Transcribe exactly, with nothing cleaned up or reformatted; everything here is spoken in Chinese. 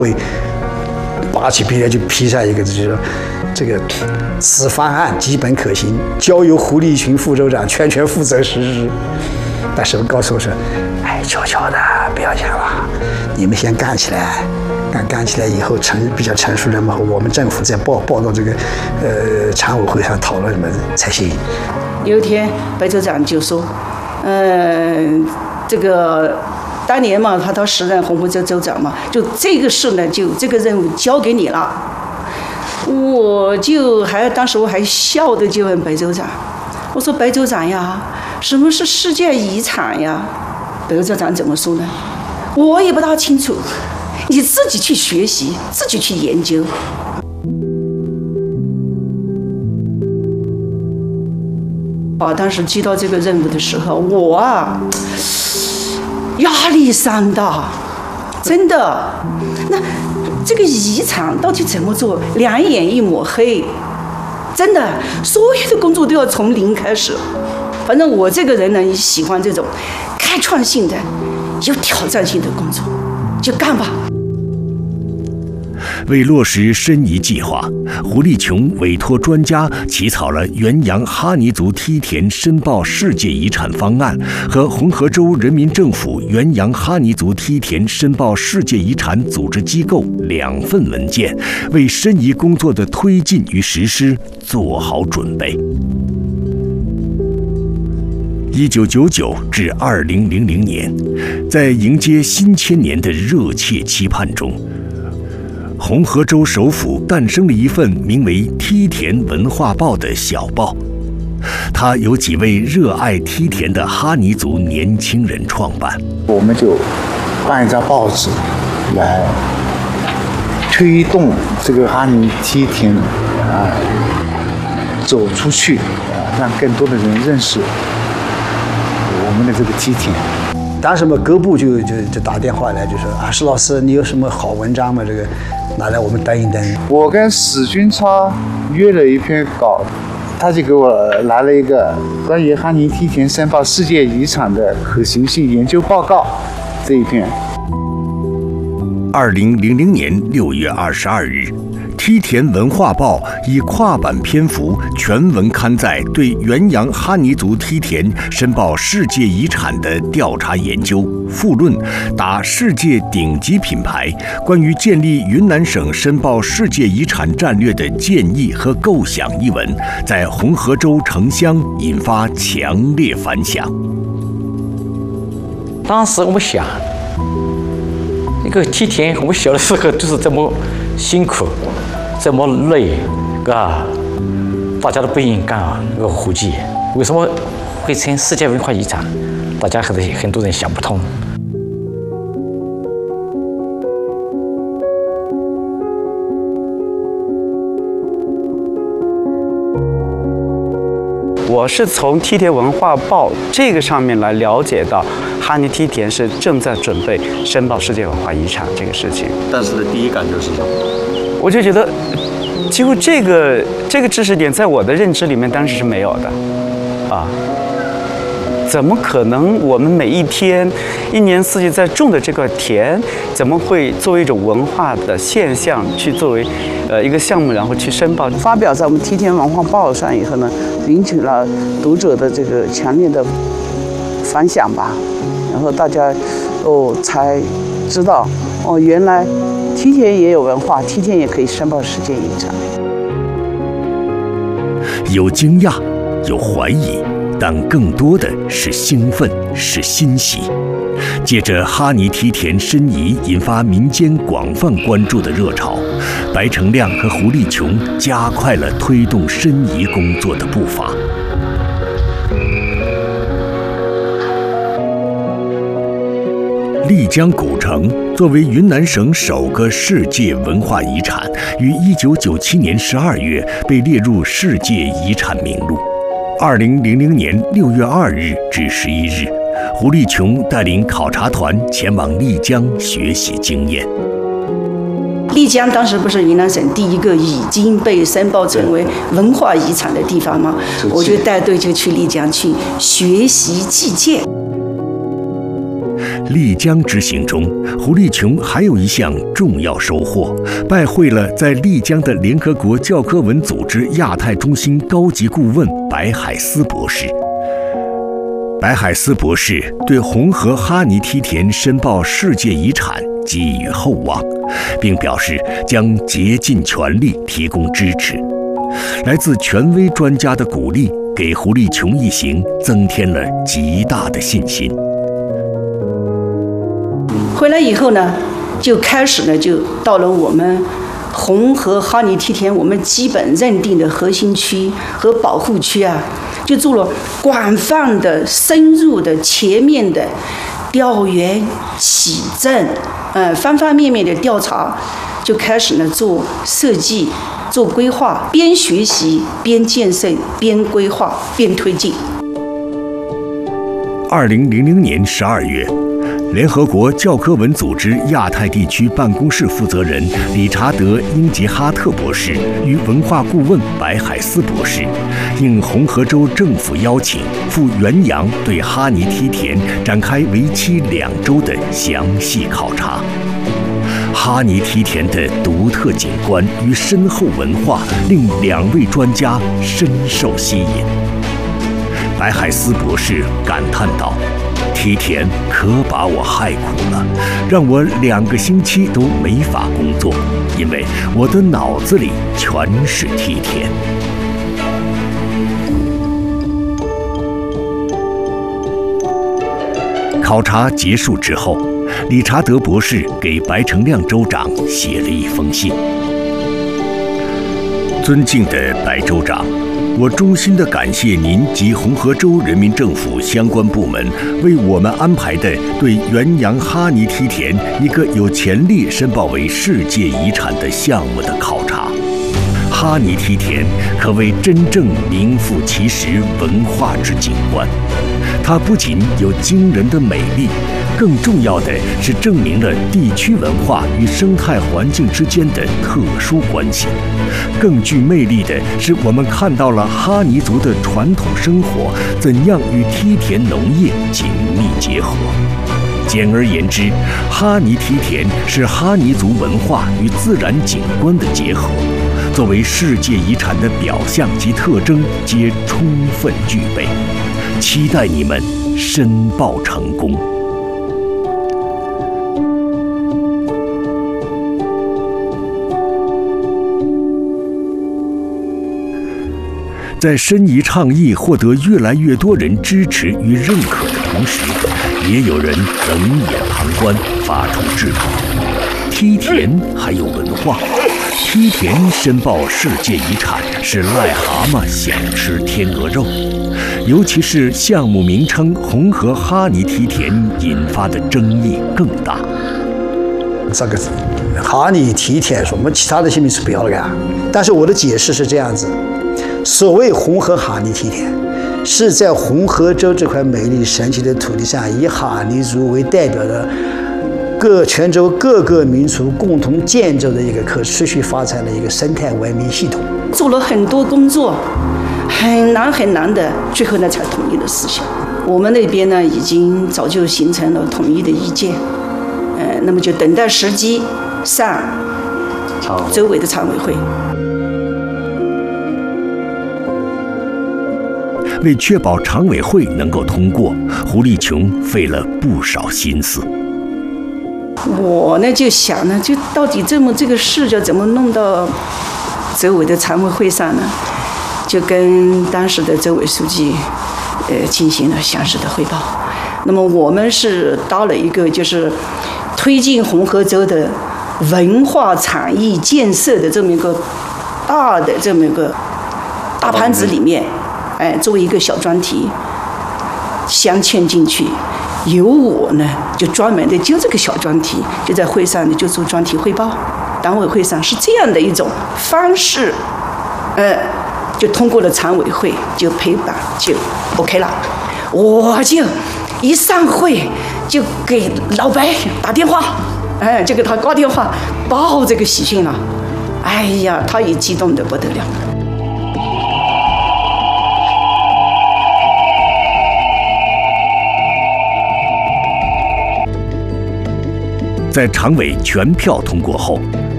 会拔起笔来就批下一个字，就是说这个此方案基本可行，交由胡立群副州长全权负责实施。但是我告诉我说，哎，悄悄的，不要想了，你们先干起来，干干起来以后成比较成熟了嘛，我们政府再报报到这个呃常委会上讨论什么才行。 有一天，白州长就说，嗯、呃，这个当年嘛，他到时任红河州州长嘛，就这个事呢，就这个任务交给你了。我就还当时我还笑着就问白州长，我说白州长呀，什么是世界遗产呀？白州长怎么说呢？我也不大清楚，你自己去学习，自己去研究。啊，当时接到这个任务的时候，我啊压力山大，真的。那这个遗产到底怎么做？两眼一抹黑，真的，所有的工作都要从零开始。反正我这个人呢，喜欢这种开创性的、有挑战性的工作，就干吧。 为落实申遗计划，胡立琼委托专家起草了元阳哈尼族梯田申报世界遗产方案和红河州人民政府元阳哈尼族梯田申报世界遗产组织机构两份文件，为申遗工作的推进与实施做好准备。一九九九至二零零零年，在迎接新千年的热切期盼中，红河州首府诞生了一份名为《梯田文化报》的小报，它由几位热爱梯田的哈尼族年轻人创办。 我们就办一张报纸来推动这个哈尼梯田啊走出去，啊，让更多的人认识我们的这个梯田。 当时嘛，各部就就就打电话来，就说啊，施老师，你有什么好文章吗？这个拿来我们登一登。 我跟史君超约了一篇稿，他就给我来了一个关于哈尼梯田申报世界遗产的可行性研究报告这一篇。 二零零零年六月二十二日，梯田文化报以跨版篇幅全文刊载对元阳哈尼族梯田申报世界遗产的调查研究附论，达世界顶级品牌关于建立云南省申报世界遗产战略的建议和构想一文，在红河州城乡引发强烈反响。 当时我们想，一个梯田，我们小的时候就是这么辛苦，这么累，啊，大家都不应该啊，那个胡记为什么会成世界文化遗产？大家很很多人想不通。 我是从梯田文化报这个上面来了解到，哈尼梯田是正在准备申报世界文化遗产这个事情。 但是的第一感觉是什么？ 我就觉得，几乎这个这个知识点在我的认知里面当时是没有的，啊，怎么可能我们每一天、一年四季在种的这个田，怎么会作为一种文化的现象去作为呃一个项目，然后去申报？ 发表在我们梯田文化报上以后呢，引起了读者的这个强烈的反响吧，然后大家哦才知道哦，原来梯田也有文化，梯田也可以申报世界遗产。 有惊讶，有怀疑，但更多的是兴奋，是欣喜。借着哈尼梯田申遗引发民间广泛关注的热潮，白成亮和胡立琼加快了推动申遗工作的步伐。丽江古城作为云南省首个世界文化遗产，于一九九七年十二月被列入世界遗产名录。二零零零年六月二日至十一日，胡立琼带领考察团前往丽江学习经验。 丽江当时不是云南省第一个已经被申报成为文化遗产的地方吗？我就带队就去丽江去学习计件。 丽江之行中，胡立琼还有一项重要收获，拜会了在丽江的联合国教科文组织亚太中心高级顾问白海斯博士。白海斯博士对红河哈尼梯田申报世界遗产寄予厚望，并表示将竭尽全力提供支持。来自权威专家的鼓励，给胡立琼一行增添了极大的信心。 回来以后呢，就开始呢，就到了我们红河哈尼梯田我们基本认定的核心区和保护区啊，就做了广泛的、深入的、全面的调研、起证，呃，方方面面的调查，就开始呢做设计、做规划，边学习边建设，边规划边推进。 二零零零年十二月。联合国教科文组织亚太地区办公室负责人理查德·英杰哈特博士与文化顾问白海斯博士，应红河州政府邀请，赴元阳对哈尼梯田展开为期两周的详细考察。哈尼梯田的独特景观与深厚文化令两位专家深受吸引。白海斯博士感叹道：“梯田可把我害苦了，让我两个星期都没法工作，因为我的脑子里全是梯田。”考察结束之后，理查德博士给白成亮州长写了一封信：“尊敬的白州长，我衷心地感谢您及红河州人民政府相关部门为我们安排的对元阳哈尼梯田一个有潜力申报为世界遗产的项目的考察。哈尼梯田可谓真正名副其实文化之景观，它不仅有惊人的美丽，更重要的是证明了地区文化与生态环境之间的特殊关系。更具魅力的是，我们看到了哈尼族的传统生活怎样与梯田农业紧密结合。简而言之，哈尼梯田是哈尼族文化与自然景观的结合，作为世界遗产的表象及特征皆充分具备。期待你们申报成功。在申遗倡议获得越来越多人支持与认可的同时，也有人冷眼旁观，发出质疑。梯田还有文化，梯田申报世界遗产是癞蛤蟆想吃天鹅肉，尤其是项目名称红河哈尼梯田引发的争议更大。 这个哈尼梯田，我们其他的些名词不要了，但是我的解释是这样子。所谓红河哈尼梯田，是在红河州这块美丽神奇的土地上，以哈尼族为代表的各全州各个民族共同建构的一个可持续发展的一个生态文明系统。 做了很多工作，很难很难的，最后呢才统一的思想。我们那边呢已经早就形成了统一的意见，呃，那么就等待时机上州委的常委会。 为确保常委会能够通过，胡立琼费了不少心思。 我呢就想呢，就到底这么这个事要怎么弄到州委的常委会上呢？就跟当时的州委书记，呃，进行了详实的汇报。那么我们是搭了一个就是推进红河州的文化产业建设的这么一个大的这么一个大盘子里面。哎，作为一个小专题镶嵌进去，由我呢就专门的就这个小专题，就在会上呢就做专题汇报。党委会上是这样的一种方式，呃，就通过了常委会，就陪板就 OK 了。我就一上会就给老白打电话，哎，就给他挂电话报这个喜讯了。哎呀，他也激动得不得了。 在常委全票通过后，